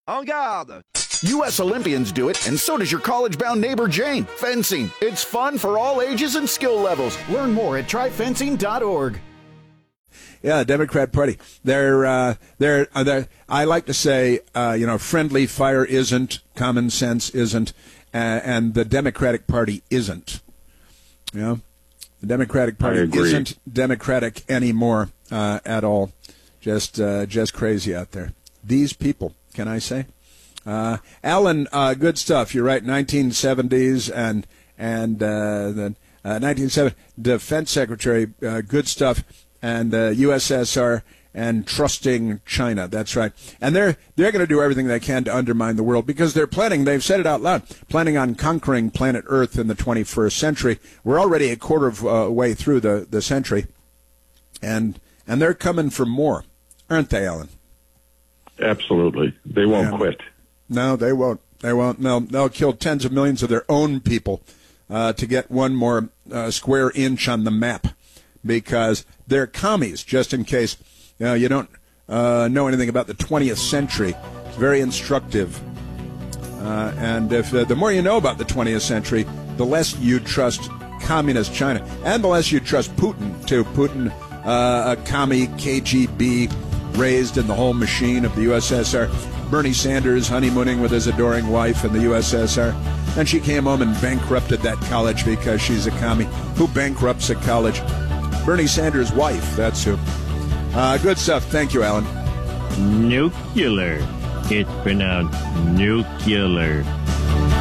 En garde! U.S. Olympians do it, and so does your college-bound neighbor Jane. Fencing. It's fun for all ages and skill levels. Learn more at tryfencing.org. Yeah, Democrat Party. They're I like to say, friendly fire isn't, common sense isn't, and the Democratic Party isn't. You know, the Democratic Party isn't democratic anymore at all. Just crazy out there. These people, can I say? Alan, good stuff. You're right. 1970s and the 1970 Defense Secretary, good stuff. And USSR and trusting China. That's right. And they're going to do everything they can to undermine the world because they're planning, they've said it out loud, planning on conquering planet Earth in the 21st century. We're already a quarter of way through the century. And they're coming for more, aren't they, Alan? Absolutely. They won't quit. No, they won't. They won't. No, they'll kill tens of millions of their own people to get one more square inch on the map. Because they're commies, just in case you don't know anything about the 20th century. It's very instructive. And if the more you know about the 20th century, the less you trust communist China. And the less you trust Putin, too. Putin, a commie, KGB, raised in the whole machine of the USSR. Bernie Sanders honeymooning with his adoring wife in the USSR. Then she came home and bankrupted that college because she's a commie. Who bankrupts a college? Bernie Sanders' wife, that's who. Good stuff. Thank you, Alan. Nuclear. It's pronounced nuclear.